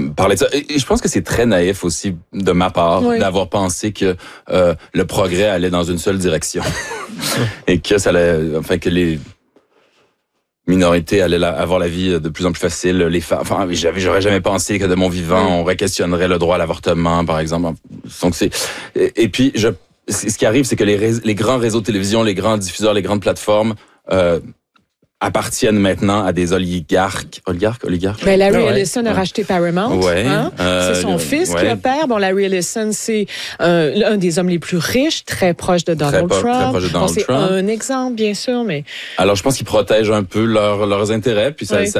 parler de ça. Et je pense que c'est très naïf aussi de ma part d'avoir pensé que le progrès allait dans une seule direction et que ça allait, enfin que les minorités allaient avoir la vie de plus en plus facile. Les femmes, enfin, j'aurais jamais pensé que de mon vivant on questionnerait le droit à l'avortement, par exemple. Donc et puis ce qui arrive, c'est que les grands réseaux de télévision, les grands diffuseurs, les grandes plateformes appartiennent maintenant à des oligarques. Ben, Larry Ellison a racheté Paramount. Hein? C'est son fils qui opère. Bon, Larry Ellison, c'est un des hommes les plus riches, très proche de Donald Trump. Très proche de Donald Trump. C'est un exemple, bien sûr, mais... Alors, je pense qu'ils protègent un peu leurs intérêts, puis ça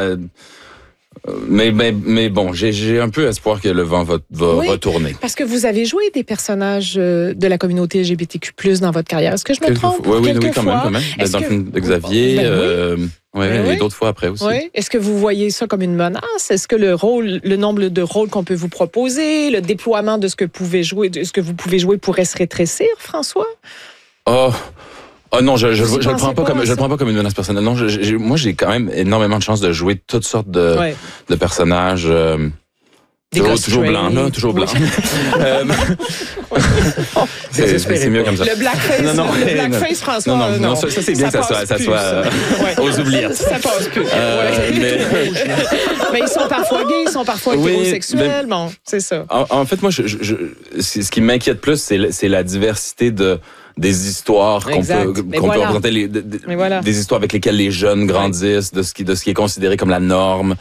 mais bon, j'ai un peu espoir que le vent va retourner. Parce que vous avez joué des personnages de la communauté LGBTQ+ dans votre carrière. Est-ce que je me trompe? Oui, quand même. Dans le film de Xavier, et d'autres fois après aussi. Oui. Est-ce que vous voyez ça comme une menace? Est-ce que le nombre de rôles qu'on peut vous proposer, le déploiement de ce que vous pouvez jouer pourrait se rétrécir, François? Oh non, je le prends pas comme une menace personnelle. Non, moi j'ai quand même énormément de chance de jouer toutes sortes de personnages. Toujours blanc, là, toujours blanc. C'est mieux comme ça. Le blackface, François. Non, ça c'est bien que ça soit aux oubliettes. Ça passe plus. Mais ils sont parfois gays, ils sont parfois hétérosexuels. Bon, c'est ça. En fait, moi, ce qui m'inquiète plus, c'est la diversité des histoires qu'on peut représenter, des histoires avec lesquelles les jeunes grandissent, de ce qui est considéré comme la norme.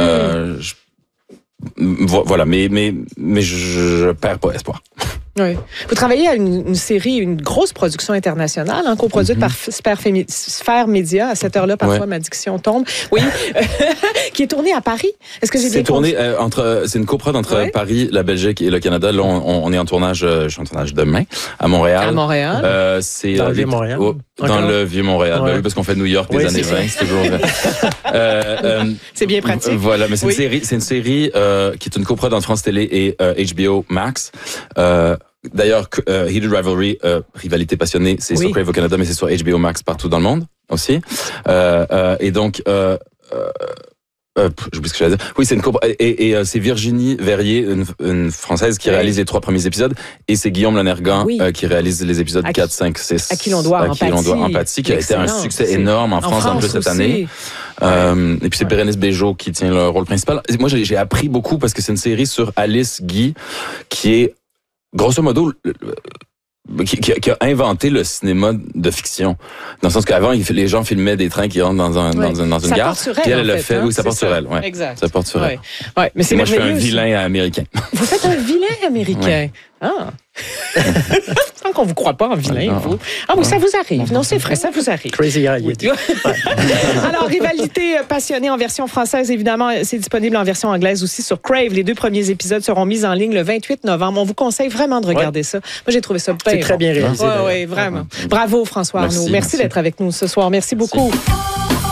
Voilà, mais je perds pas espoir. Oui. Vous travaillez à une série, une grosse production internationale, coproduite par Sphère Média. À cette heure-là, parfois, ma diction tombe. Oui. Qui est tournée à Paris. Est-ce que j'ai bien compris? C'est une coprod entre Paris, la Belgique et le Canada. Là, on est en tournage, je suis en tournage demain, à Montréal. À Montréal. C'est dans le Vieux-Montréal. Dans le Vieux-Montréal. Ben oui, parce qu'on fait New York des années 20. C'est toujours c'est bien pratique. Voilà, mais c'est une série qui est une coprod entre France Télé et HBO Max. D'ailleurs, Heated Rivalry, rivalité passionnée, c'est sur Crave au Canada, mais c'est sur HBO Max partout dans le monde aussi. Et donc, j'oublie ce que j'allais dire. Oui, c'est une et c'est Virginie Verrier, une Française, qui réalise les 3 premiers épisodes, et c'est Guillaume Lanergan qui réalise les épisodes 4, 5, 6. À qui l'on doit Empathie, qui a été un succès énorme en France en plus cette année. Et puis c'est Bérénice Bejo qui tient le rôle principal. Moi, j'ai appris beaucoup parce que c'est une série sur Alice Guy, qui est grosso modo, qui a inventé le cinéma de fiction. Dans le sens qu'avant, les gens filmaient des trains qui rentrent dans une gare. Ça porte sur elle, puis elle le fait. Oui, ça porte sur elle. Ouais. Exact. Ça porte sur elle. Ouais, mais c'est moi, je fais un merveilleux, vilain américain. Vous faites un vilain américain. Ah. Tant qu'on vous croit pas en vilain, vous. Ah oui, ça vous arrive. Non, c'est vrai, ça vous arrive. Crazy Eye. Alors, Rivalité passionnée en version française, évidemment, c'est disponible en version anglaise aussi sur Crave. Les 2 premiers épisodes seront mis en ligne le 28 novembre. On vous conseille vraiment de regarder ça. Moi, j'ai trouvé ça bien. C'est très bien réalisé. Oui, vraiment. Bravo, François Arnaud. Merci d'être avec nous ce soir. Merci beaucoup.